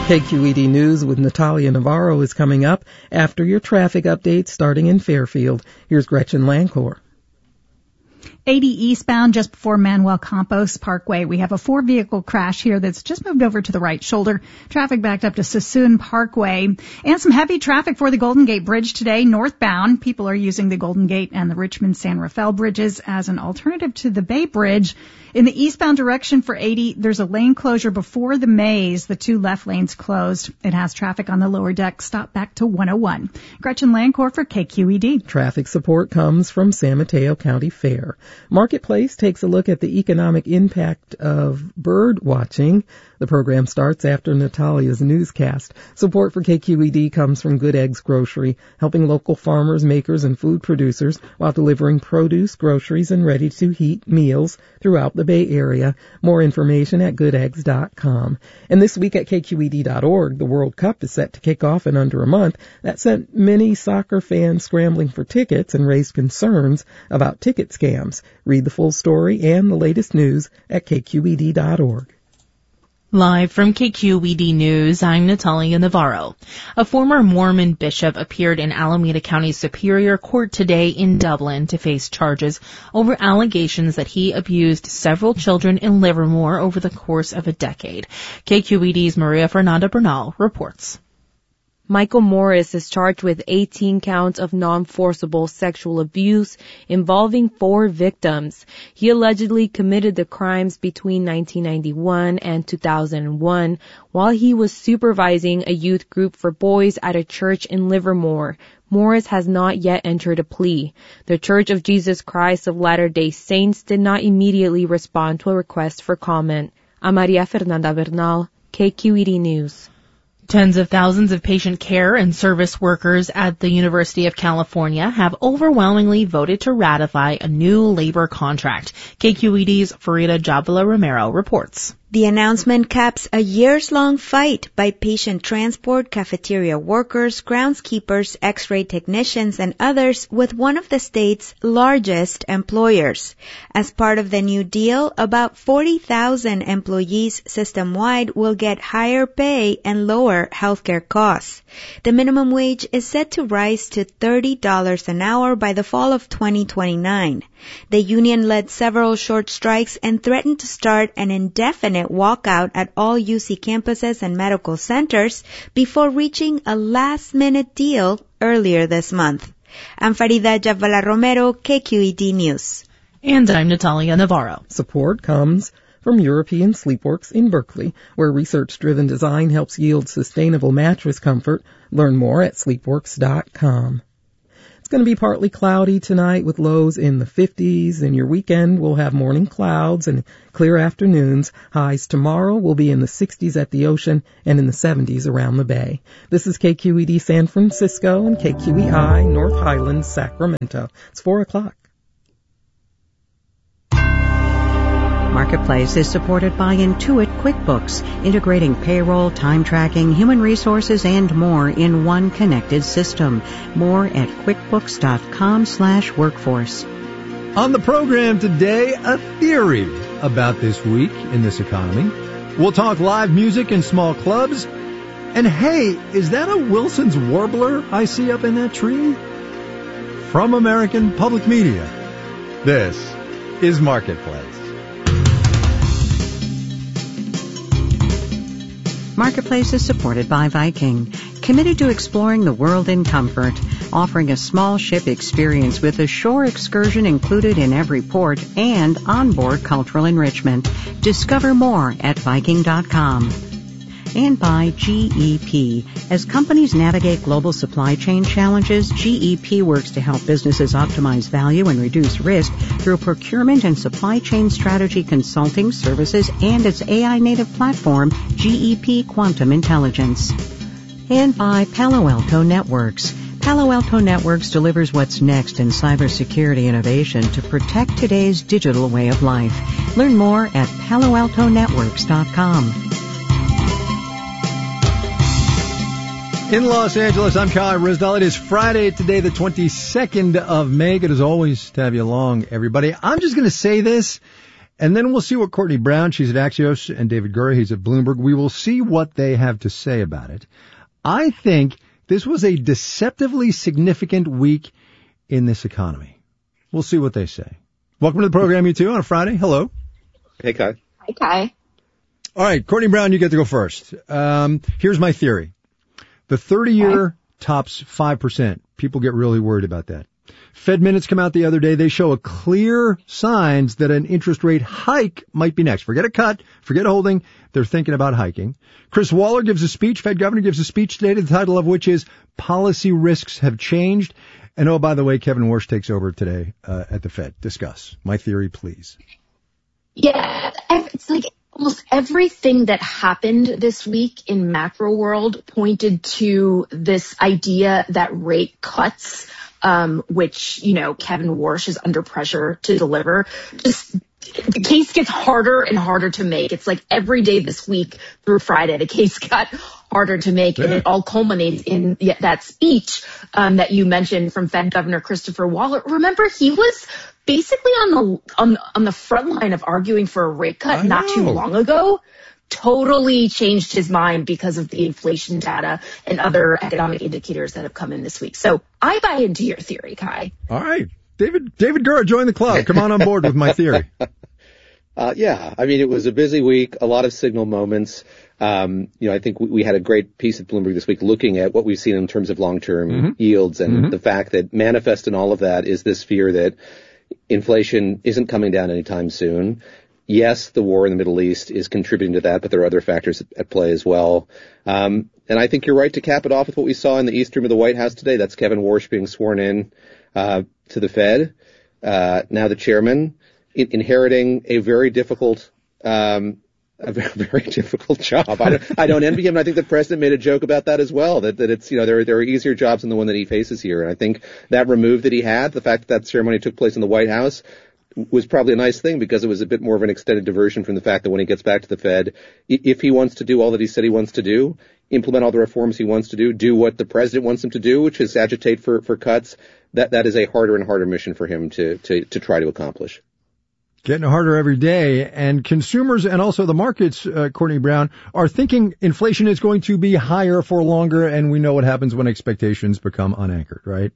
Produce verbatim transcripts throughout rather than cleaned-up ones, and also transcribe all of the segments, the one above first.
K Q E D News with Natalia Navarro is coming up after your traffic updates starting in Fairfield. Here's Gretchen Lancourt. eighty eastbound just before Manuel Campos Parkway. We have a four-vehicle crash here that's just moved over to the right shoulder. Traffic backed up to Sassoon Parkway. And some heavy traffic for the Golden Gate Bridge today, northbound. People are using the Golden Gate and the Richmond-San Rafael bridges as an alternative to the Bay Bridge. In the eastbound direction for eighty, there's a lane closure before the maze. The two left lanes closed. It has traffic on the lower deck. Stop back to one oh one. Gretchen Lancourt for K Q E D. Traffic support comes from San Mateo County Fair. Marketplace takes a look at the economic impact of bird watching. The program starts after Natalia's newscast. Support for K Q E D comes from Good Eggs Grocery, helping local farmers, makers, and food producers while delivering produce, groceries, and ready-to-heat meals throughout the Bay Area. More information at good eggs dot com. And this week at K Q E D dot org, the World Cup is set to kick off in under a month. That sent many soccer fans scrambling for tickets and raised concerns about ticket scams. Read the full story and the latest news at K Q E D dot org. Live from K Q E D News, I'm Natalia Navarro. A former Mormon bishop appeared in Alameda County Superior Court today in Dublin to face charges over allegations that he abused several children in Livermore over the course of a decade. K Q E D's Maria Fernanda Bernal reports. Michael Morris is charged with eighteen counts of non-forcible sexual abuse involving four victims. He allegedly committed the crimes between nineteen ninety-one and two thousand one while he was supervising a youth group for boys at a church in Livermore. Morris has not yet entered a plea. The Church of Jesus Christ of Latter-day Saints did not immediately respond to a request for comment. I'm Maria Fernanda Bernal, K Q E D News. Tens of thousands of patient care and service workers at the University of California have overwhelmingly voted to ratify a new labor contract. K Q E D's Farida Javila Romero reports. The announcement caps a years-long fight by patient transport, cafeteria workers, groundskeepers, x-ray technicians, and others with one of the state's largest employers. As part of the new deal, about forty thousand employees system-wide will get higher pay and lower healthcare costs. The minimum wage is set to rise to thirty dollars an hour by the fall of twenty twenty-nine. The union led several short strikes and threatened to start an indefinite walkout at all U C campuses and medical centers before reaching a last-minute deal earlier this month. I'm Farida Javila Romero, K Q E D News. And I'm Natalia Navarro. Support comes from European Sleepworks in Berkeley, where research-driven design helps yield sustainable mattress comfort. Learn more at sleepworks dot com. It's going to be partly cloudy tonight with lows in the fifties. In your weekend, we'll have morning clouds and clear afternoons. Highs tomorrow will be in the sixties at the ocean and in the seventies around the bay. This is K Q E D San Francisco and K Q E I North Highlands, Sacramento. It's four o'clock. Marketplace is supported by Intuit QuickBooks, integrating payroll, time tracking, human resources, and more in one connected system. More at quickbooks dot com slash workforce. On the program today, a theory about this week in this economy. We'll talk live music in small clubs. And hey, is that a Wilson's Warbler I see up in that tree? From American Public Media, this is Marketplace. Marketplace is supported by Viking, committed to exploring the world in comfort, offering a small ship experience with a shore excursion included in every port and onboard cultural enrichment. Discover more at viking dot com. And by G E P. As companies navigate global supply chain challenges, G E P works to help businesses optimize value and reduce risk through procurement and supply chain strategy consulting services and its A I-native platform, G E P Quantum Intelligence. And by Palo Alto Networks. Palo Alto Networks delivers what's next in cybersecurity innovation to protect today's digital way of life. Learn more at palo alto networks dot com. In Los Angeles, I'm Kyle Rizdal. It is Friday today, the twenty-second of May. Good as always to have you along, everybody. I'm just going to say this, And then we'll see what Courtney Brown, she's at Axios, and David Gura, he's at Bloomberg. We will see what they have to say about it. I think this was a deceptively significant week in this economy. We'll see what they say. Welcome to the program, you two, on a Friday. Hello. Hey, Kai. Hi, Kai. All right, Courtney Brown, you get to go first. Um, here's my theory. The thirty-year tops five percent. People get really worried about that. Fed minutes come out the other day. They show a clear signs that an interest rate hike might be next. Forget a cut. Forget holding. They're thinking about hiking. Chris Waller gives a speech. Fed governor gives a speech today, the title of which is Policy Risks Have Changed. And oh, by the way, Kevin Warsh takes over today uh, at the Fed. Discuss. My theory, please. Yeah, it's like almost everything that happened this week in macro world pointed to this idea that rate cuts, um, which, you know, Kevin Warsh is under pressure to deliver, just the case gets harder and harder to make. It's like every day this week through Friday, the case got harder to make, yeah. And it all culminates in that speech um, that you mentioned from Fed Governor Christopher Waller. Remember, he was basically on the on, on the front line of arguing for a rate cut not too long ago. Totally changed his mind because of the inflation data and other economic indicators that have come in this week. So I buy into your theory, Kai. All right. David David Gura, join the club. Come on on board with my theory. Uh, yeah, I mean, it was a busy week, a lot of signal moments. Um, you know, I think we, we had a great piece at Bloomberg this week looking at what we've seen in terms of long-term mm-hmm. yields and mm-hmm. the fact that manifest in all of that is this fear that inflation isn't coming down anytime soon. Yes, the war in the Middle East is contributing to that, but there are other factors at play as well. Um, and I think you're right to cap it off with what we saw in the East Room of the White House today. That's Kevin Warsh being sworn in uh, to the Fed. Uh, now the chairman, in- inheriting a very difficult, um, a very, very difficult job. I don't, I don't envy him. And I think the president made a joke about that as well, that, that it's, you know, there, there are easier jobs than the one that he faces here. And I think that remove that he had, the fact that that ceremony took place in the White House, was probably a nice thing because it was a bit more of an extended diversion from the fact that when he gets back to the Fed, if he wants to do all that he said he wants to do, implement all the reforms he wants to do, do what the president wants him to do, which is agitate for, for cuts, that, that is a harder and harder mission for him to, to, to try to accomplish. Getting harder every day. And consumers and also the markets, uh, Courtney Brown, are thinking inflation is going to be higher for longer. And we know what happens when expectations become unanchored, right?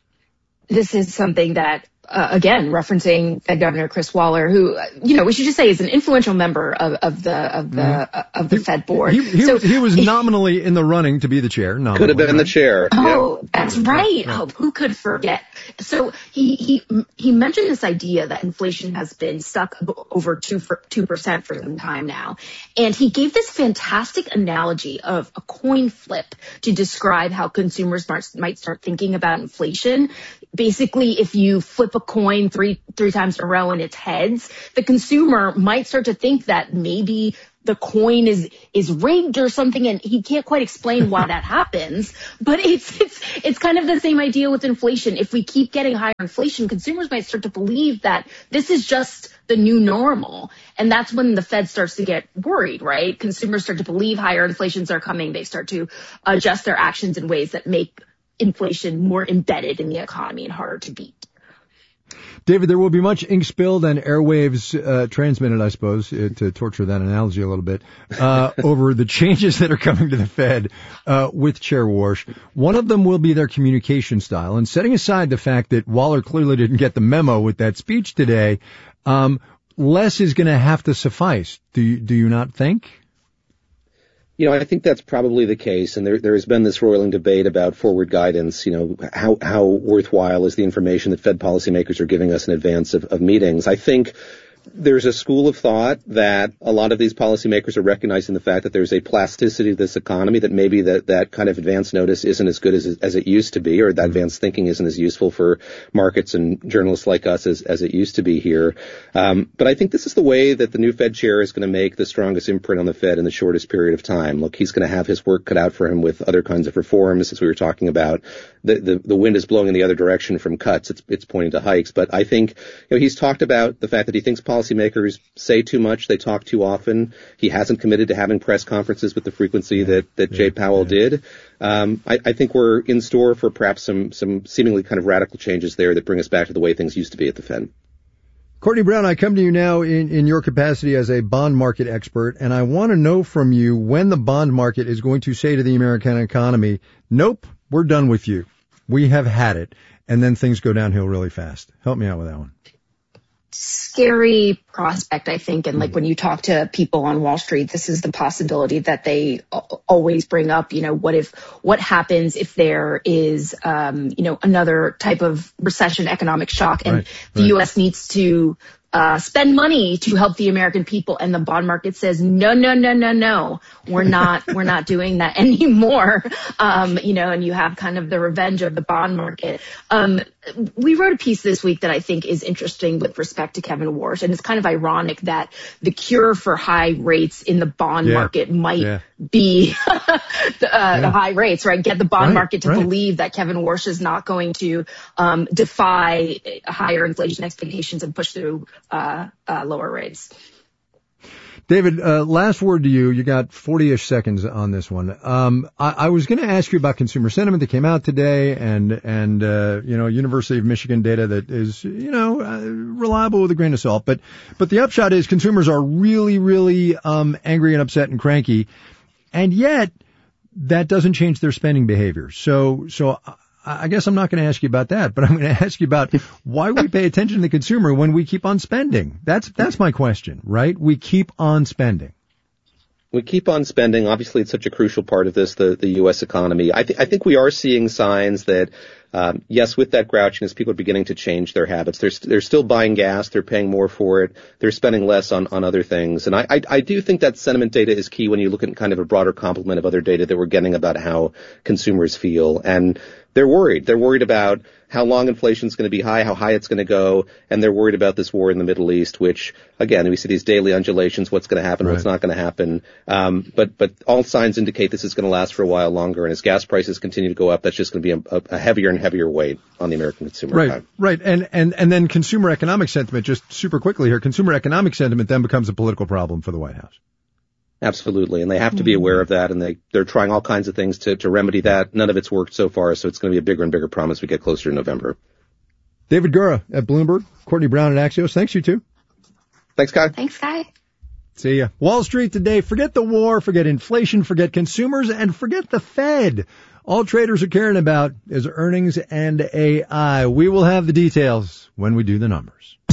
This is something that, uh, again, referencing Fed Governor Chris Waller, who, you know, we should just say is an influential member of, of the of the mm. uh, of the he, Fed board. He, he, so, he was nominally in the running to be the chair. Nominally. Could have been the chair. Oh, yeah. That's right. Yeah. Oh, who could forget? So he he he mentioned this idea that inflation has been stuck over two for two percent for some time now, and he gave this fantastic analogy of a coin flip to describe how consumers might might start thinking about inflation. Basically, if you flip a coin three three times in a row and it's heads, the consumer might start to think that maybe the coin is is rigged or something, and he can't quite explain why that happens. But it's it's it's kind of the same idea with inflation. If we keep getting higher inflation, consumers might start to believe that this is just the new normal, and that's when the Fed starts to get worried, right? Consumers start to believe higher inflations are coming. They start to adjust their actions in ways that make inflation more embedded in the economy and harder to beat. David, there will be much ink spilled and airwaves uh, transmitted, I suppose, uh, to torture that analogy a little bit, uh, over the changes that are coming to the Fed uh, with Chair Warsh. One of them will be their communication style. And setting aside the fact that Waller clearly didn't get the memo with that speech today, um, less is going to have to suffice. Do you, do you not think? You know, I think that's probably the case, and there, there has been this roiling debate about forward guidance. You know, how, how worthwhile is the information that Fed policymakers are giving us in advance of, of meetings? I think there's a school of thought that a lot of these policymakers are recognizing the fact that there's a plasticity to this economy, that maybe that, that kind of advance notice isn't as good as, as it used to be, or that advanced thinking isn't as useful for markets and journalists like us as, as it used to be here. Um, but I think this is the way that the new Fed chair is going to make the strongest imprint on the Fed in the shortest period of time. Look, he's going to have his work cut out for him with other kinds of reforms, as we were talking about. The, the, the wind is blowing in the other direction from cuts. It's, it's pointing to hikes. But I think, you know, he's talked about the fact that he thinks policymakers say too much, they talk too often. He hasn't committed to having press conferences with the frequency that, that Jay Powell did. Um, I, I think we're in store for perhaps some, some seemingly kind of radical changes there that bring us back to the way things used to be at the Fed. Courtney Brown, I come to you now in, in your capacity as a bond market expert, and I want to know from you when the bond market is going to say to the American economy, nope, we're done with you. We have had it. And then things go downhill really fast. Help me out with that one. Scary prospect, I think. And like when you talk to people on Wall Street, this is the possibility that they always bring up, you know, what if, what happens if there is, um, you know, another type of recession, economic shock, and right, the right. U S needs to uh, spend money to help the American people. And the bond market says, no, no, no, no, no, we're not, we're not doing that anymore. Um, you know, and you have kind of the revenge of the bond market. Um, we wrote a piece this week that I think is interesting with respect to Kevin Warsh. And it's kind of ironic that the cure for high rates in the bond yeah. market might yeah. be the, uh, yeah. the high rates, right? Get the bond right, market to right. believe that Kevin Warsh is not going to um, defy higher inflation expectations and push through uh, uh, lower rates. David, uh, last word to you. You got forty-ish seconds on this one. Um, I, I was going to ask you about consumer sentiment that came out today and, and, uh, you know, University of Michigan data that is, you know, uh, reliable with a grain of salt. But, but the upshot is consumers are really, really, um, angry and upset and cranky. And yet that doesn't change their spending behavior. So, so I guess I'm not going to ask you about that, but I'm going to ask you about why we pay attention to the consumer when we keep on spending. That's, that's my question, right? We keep on spending. We keep on spending. Obviously, it's such a crucial part of this, the, the U S economy. I, th- I think we are seeing signs that, um, yes, with that grouchiness, people are beginning to change their habits. They're, st- they're still buying gas. They're paying more for it. They're spending less on, on other things. And I, I, I do think that sentiment data is key when you look at kind of a broader complement of other data that we're getting about how consumers feel. And they're worried. They're worried about how long inflation is going to be high, how high it's going to go, and they're worried about this war in the Middle East, which, again, we see these daily undulations, what's going to happen, right. what's not going to happen. Um, but, but all signs indicate this is going to last for a while longer, and as gas prices continue to go up, that's just going to be a, a heavier and heavier weight on the American consumer. Right, time. right. And, and, and then consumer economic sentiment, just super quickly here, consumer economic sentiment then becomes a political problem for the White House. Absolutely. And they have to be aware of that, and they, they're trying all kinds of things to, to remedy that. None of it's worked so far, so it's going to be a bigger and bigger problem as we get closer to November. David Gura at Bloomberg, Courtney Brown at Axios. Thanks, you two. Thanks, Kai. Thanks, Kai. See ya. Wall Street today. Forget the war, forget inflation, forget consumers, and forget the Fed. All traders are caring about is earnings and A I. We will have the details when we do the numbers.